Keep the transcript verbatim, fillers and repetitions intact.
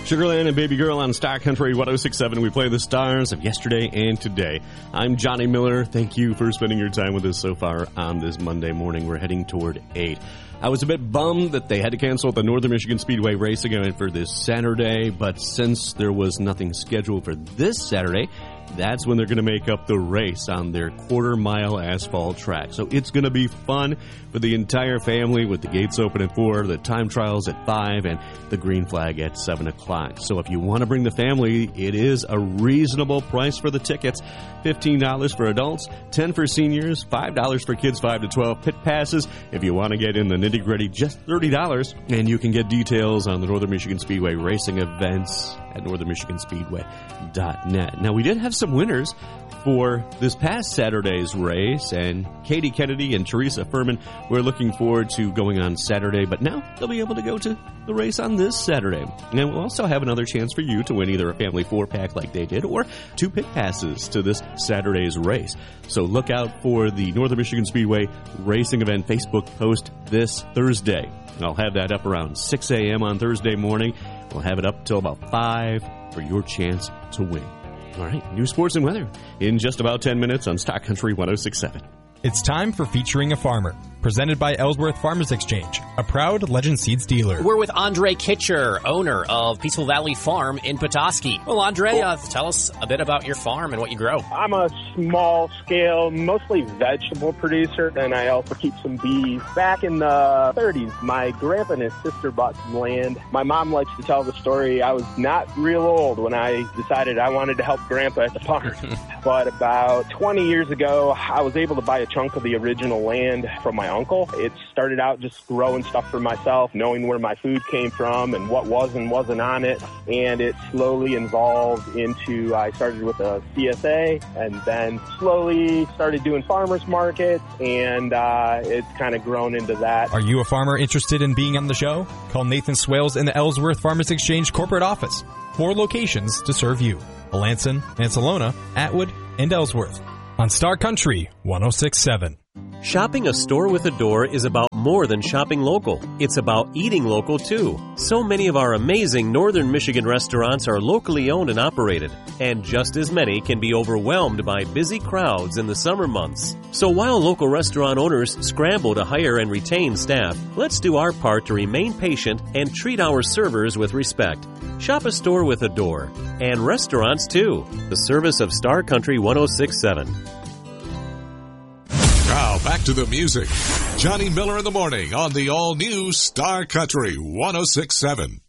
Sugarland and Baby Girl on Star Country one oh six point seven. We play the stars of yesterday and today. I'm Johnny Miller. Thank you for spending your time with us so far on this Monday morning. We're heading toward eight. I was a bit bummed that they had to cancel the Northern Michigan Speedway racing event for this Saturday, but since there was nothing scheduled for this Saturday, that's when they're going to make up the race on their quarter-mile asphalt track. So it's going to be fun for the entire family with the gates open at four, the time trials at five, and the green flag at seven o'clock. So if you want to bring the family, it is a reasonable price for the tickets. fifteen dollars for adults, ten dollars for seniors, five dollars for kids five to twelve. Pit passes, if you want to get in the nitty-gritty, just thirty dollars. And you can get details on the Northern Michigan Speedway racing events at northern michigan speedway dot net. Now, we did have some winners for this past Saturday's race, and Katie Kennedy and Teresa Furman were looking forward to going on Saturday, but now they'll be able to go to the race on this Saturday. And we'll also have another chance for you to win either a family four-pack like they did or two pit passes to this Saturday's race. So look out for the Northern Michigan Speedway Racing Event Facebook post this Thursday. And I'll have that up around six a.m. on Thursday morning. We'll have it up till about five for your chance to win. All right, news, sports, and weather in just about ten minutes on Stock Country one oh six point seven. It's time for Featuring a Farmer, presented by Ellsworth Farmers Exchange, a proud Legend Seeds dealer. We're with Andre Kitcher, owner of Peaceful Valley Farm in Petoskey. Well, Andre, uh, tell us a bit about your farm and what you grow. I'm a small-scale, mostly vegetable producer, and I also keep some bees. Back in the thirties, my grandpa and his sister bought some land. My mom likes to tell the story. I was not real old when I decided I wanted to help grandpa at the farm. But about twenty years ago, I was able to buy a chunk of the original land from my uncle. It started out just growing stuff for myself, knowing where my food came from and what was and wasn't on it. And it slowly evolved into, I started with a C S A and then slowly started doing farmers markets, and uh, it's kind of grown into that. Are you a farmer interested in being on the show? Call Nathan Swales in the Ellsworth Farmers Exchange corporate office. Four locations to serve you: Alanson, Ancelona, Atwood, and Ellsworth. On Star Country one oh six point seven. Shopping a store with a door is about more than shopping local. It's about eating local, too. So many of our amazing Northern Michigan restaurants are locally owned and operated, and just as many can be overwhelmed by busy crowds in the summer months. So while local restaurant owners scramble to hire and retain staff, let's do our part to remain patient and treat our servers with respect. Shop a store with a door. And restaurants, too. The service of Star Country one oh six point seven. Now, back to the music. Johnny Miller in the morning on the all-new Star Country one oh six point seven.